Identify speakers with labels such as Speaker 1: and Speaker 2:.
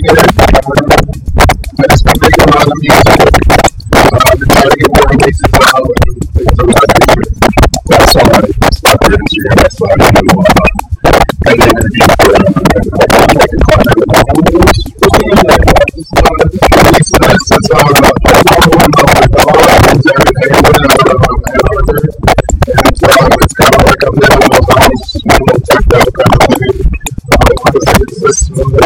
Speaker 1: I just been making a lot of music. I've been trying to get more releases out and things of that nature. That's all I started this year. That's why I do an interview for like a client of the homeless. Since all the things every day, and so it's kind of like I'm living in a house, tucked out kind of thing. It's just smooth